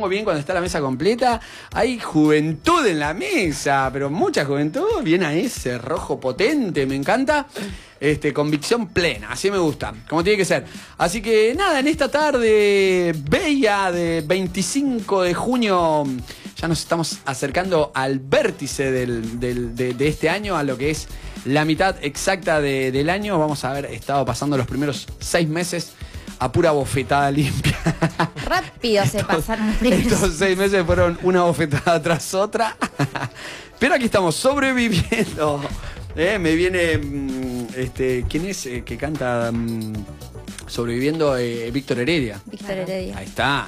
pongo bien cuando está la mesa completa. Hay juventud en la mesa, pero mucha juventud. Viene ese rojo potente, me encanta. Convicción plena, así me gusta, como tiene que ser. Así que nada, en esta tarde bella de 25 de junio, ya nos estamos acercando al vértice de este año, a lo que es la mitad exacta del año. Vamos a haber estado pasando los primeros 6 meses a pura bofetada limpia. Rápido se pasaron los primeros. Estos 6 meses fueron una bofetada tras otra. Pero aquí estamos, sobreviviendo. Me viene... ¿quién es que canta Sobreviviendo? Víctor Heredia. Víctor Heredia. Ahí está.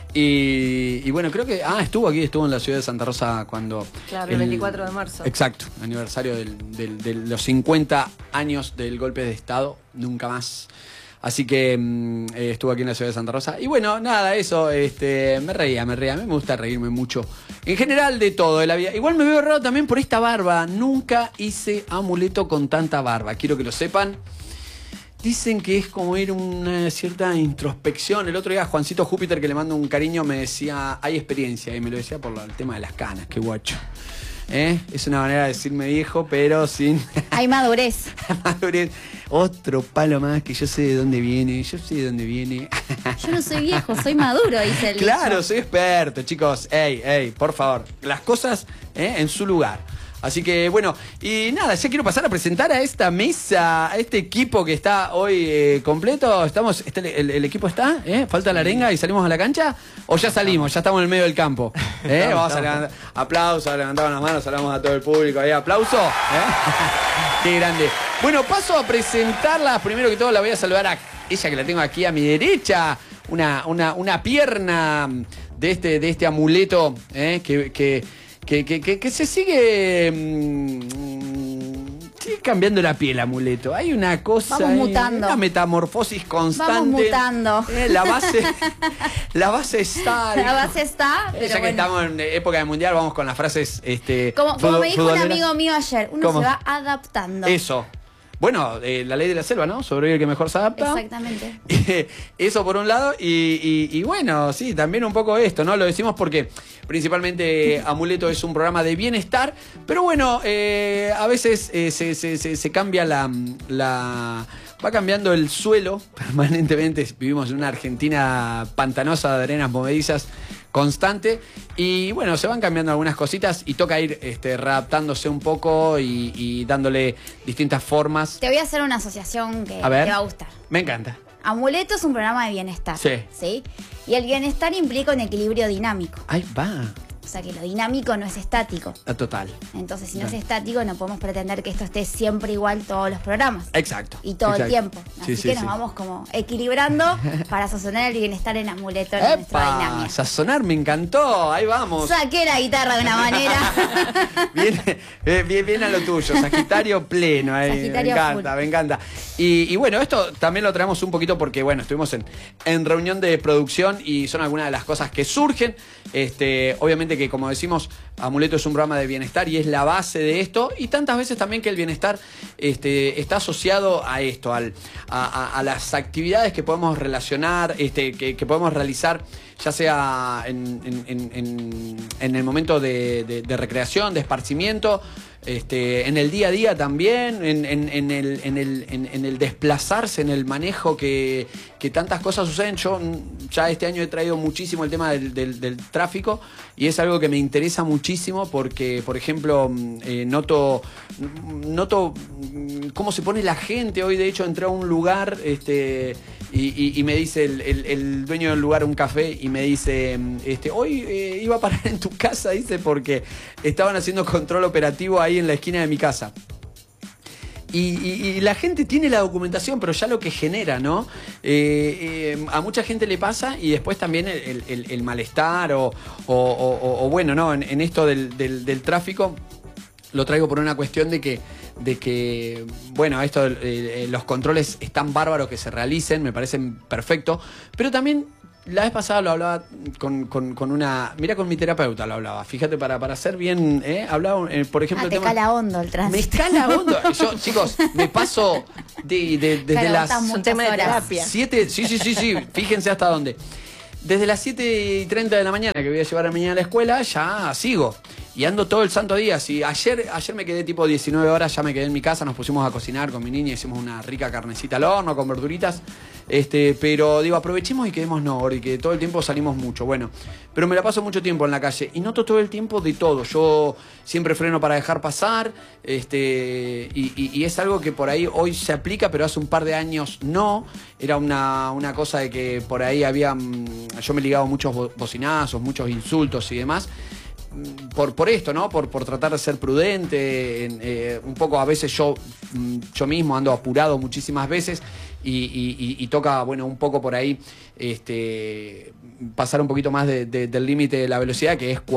Y bueno, creo que... estuvo en la ciudad de Santa Rosa cuando... Claro, el 24 de marzo. Exacto, aniversario de los 50 años del golpe de Estado. Nunca más. Así que estuvo aquí en la ciudad de Santa Rosa. Y bueno, nada, eso, me reía. A mí me gusta reírme mucho. En general de todo de la vida. Igual me veo raro también por esta barba. Nunca hice amuleto con tanta barba. Quiero que lo sepan. Dicen que es como ir una cierta introspección. El otro día Juancito Júpiter, que le mando un cariño, me decía, hay experiencia. Y me lo decía por el tema de las canas. Qué guacho. Es una manera de decirme viejo, pero sin... Hay madurez. Madurez. Otro palo más que yo sé de dónde viene. Yo no soy viejo, soy maduro, dice el Claro, dicho. soy experto, chicos. Ey, por favor. Las cosas en su lugar. Así que bueno, y nada, ya quiero pasar a presentar a esta mesa, a este equipo que está hoy completo. El equipo está, falta la arenga y salimos a la cancha, o ya salimos, ya estamos en el medio del campo. Vamos a levantar, aplausos, levantamos las manos, saludamos a todo el público, aplauso. Qué grande. Bueno, paso a presentarla. Primero que todo la voy a saludar a ella que la tengo aquí a mi derecha, una pierna de este amuleto que se sigue cambiando la piel, amuleto. Hay una cosa, vamos mutando, una metamorfosis constante. Vamos mutando. La base está. La base está, pero ya que estamos en época de mundial, vamos con las frases. Como me dijo un amigo mío ayer, uno ¿Cómo? se va adaptando. Eso. Bueno, la ley de la selva, ¿no? Sobrevive el que mejor se adapta. Exactamente. Eso por un lado. Y bueno, sí, también un poco esto, ¿no? Lo decimos porque principalmente Amuleto es un programa de bienestar. Pero bueno, a veces se cambia va cambiando el suelo permanentemente. Vivimos en una Argentina pantanosa de arenas movedizas constante. Y bueno, se van cambiando algunas cositas y toca ir readaptándose un poco y dándole distintas formas. Te voy a hacer una asociación que te va a gustar. Me encanta. Amuleto es un programa de bienestar. Sí. Y el bienestar implica un equilibrio dinámico. Ahí va. O sea que lo dinámico no es estático. Total. Entonces, si no es estático, no podemos pretender que esto esté siempre igual todos los programas. Exacto. Y todo el tiempo. Así que nos vamos como equilibrando para sazonar el bienestar en Amuleto en nuestra dinámica. Sazonar, me encantó. Ahí vamos. Saqué la guitarra de una manera. Bien a lo tuyo. Sagitario pleno. Sagitario me encanta. Y bueno, esto también lo traemos un poquito porque, bueno, estuvimos en reunión de producción y son algunas de las cosas que surgen. Obviamente que, como decimos, Amuleto es un programa de bienestar y es la base de esto, y tantas veces también que el bienestar está asociado a esto, a las actividades que podemos relacionar, que podemos realizar, ya sea en el momento de recreación, de esparcimiento, en el día a día también, en el desplazarse, en el manejo que tantas cosas suceden. Yo ya este año he traído muchísimo el tema del tráfico y es algo que me interesa muchísimo porque, por ejemplo, noto cómo se pone la gente. Hoy, de hecho, entré a un lugar y me dice el dueño del lugar, un café, y me dice, hoy iba a parar en tu casa, dice, porque estaban haciendo control operativo ahí en la esquina de mi casa. Y la gente tiene la documentación, pero ya lo que genera, ¿no? A mucha gente le pasa, y después también el malestar o bueno, ¿no? En esto del tráfico lo traigo por una cuestión de que bueno, esto los controles están bárbaros que se realicen, me parecen perfectos, pero también la vez pasada lo hablaba con una... Mira, con mi terapeuta lo hablaba. Fíjate, para ser bien... hablaba, por ejemplo... te cala hondo el tránsito. Me cala hondo. Yo, chicos, me paso desde las... Es un tema de terapia. 7... Sí. Fíjense hasta dónde. Desde las 7:30 de la mañana que voy a llevar a mi niña a la escuela, ya sigo. Y ando todo el santo día. Si ayer me quedé tipo 19 horas, ya me quedé en mi casa, nos pusimos a cocinar con mi niña, hicimos una rica carnecita al horno con verduritas. Pero digo, aprovechemos y quedémonos, porque todo el tiempo salimos mucho. Bueno, pero me la paso mucho tiempo en la calle y noto todo el tiempo de todo. Yo siempre freno para dejar pasar, y es algo que por ahí hoy se aplica, pero hace un par de años no. Era una cosa de que por ahí yo me ligaba muchos bocinazos, muchos insultos y demás. Por esto, ¿no? Por tratar de ser prudente, un poco a veces yo mismo ando apurado muchísimas veces y toca, bueno, un poco por ahí pasar un poquito más del límite de la velocidad, que es